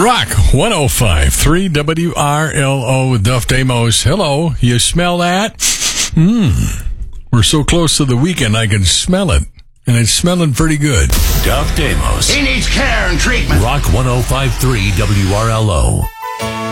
Rock 105.3 WRLO with Duff Damos. Hello, you smell that? We're so close to the weekend, I can smell it. And it's smelling pretty good. Duff Damos. He needs care and treatment. Rock 105.3 WRLO.